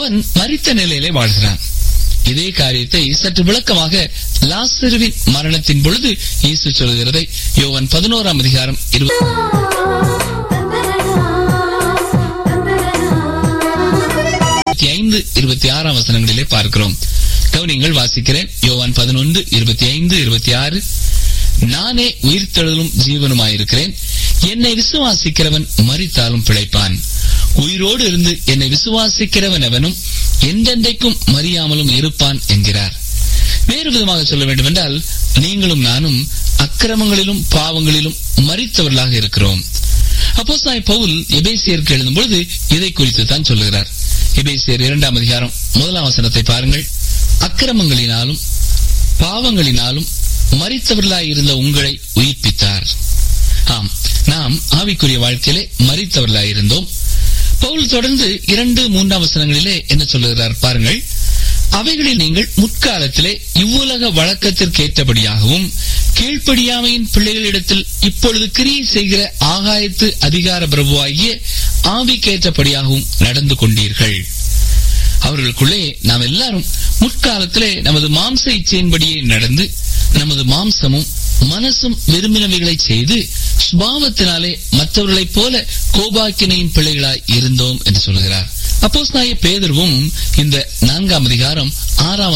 அவன் மரித்த நிலையிலே வாழ்கிறான். இதே காரியத்தை சற்று விளக்கமாக லாசருவின் மரணத்தின் பொழுது இயேசு சொல்கிறதை யோவான் 11ஆம் அதிகாரம் 25-26 வசனங்களிலே பார்க்கிறோம். கவனிங்கள், வாசிக்கிறேன். யோவான் 11:25-26. நானே உயிர்த்தெழுதலும் ஜீவனுமாயிருக்கிறேன். என்னை விசுவாசிக்கிறவன் மரித்தாலும் பிழைப்பான். உயிரோடு இருந்து என்னை விசுவாசிக்கிறவன் எவனும் என்றென்றைக்கும் மறியாமலும் இருப்பான் என்கிறார். வேறு விதமாக சொல்ல வேண்டும் என்றால், நீங்களும் நானும் அக்கிரமங்களிலும் பாவங்களிலும் மரித்தவர்களாக இருக்கிறோம். அப்போஸ்தலனாகிய பவுல் எபேசியருக்கு எழுதும் பொழுது இதை குறித்து தான் சொல்லுகிறார். எபேசியர் 2ஆம் அதிகாரம் 1ஆம் வசனத்தை பாருங்கள். அக்கிரமங்களினாலும் பாவங்களினாலும் மரித்தவர்களாய் இருந்த உங்களை உயிர்ப்பித்தார். ஆம், நாம் ஆவிக்குரிய வாழ்க்கையிலே மரித்தவர்களாய் இருந்தோம். பவுல் தொடர்ந்து 2-3 வசனங்களிலே என்ன சொல்லுகிறார் பாருங்கள். அவைகளில் நீங்கள் முற்காலத்திலே இவ்வுலக வழக்கத்திற்கேற்றபடியாகவும் கீழ்ப்படியாமையின் பிள்ளைகளிடத்தில் இப்பொழுது கிரியை செய்கிற ஆகாயத்து அதிகார பிரபுவாகிய ஆவிக்கேற்றபடியாகவும் நடந்து கொண்டீர்கள். அவர்களுக்குள்ளே நாம் எல்லாரும் முற்காலத்திலே நமது மாம்ச இச்சையின்படியே நடந்து நமது மாம்சமும் மனசும் விரும்பினவைகளை செய்து சுபாவத்தினாலே மற்றவர்களைப் போல கோபாக்கினையின் பிள்ளைகளாய் இருந்தோம் என்று சொல்கிறார். அப்போஸ்தலனாகிய பேதுருவும் இந்த 4ஆம் அதிகாரம் 6ஆம்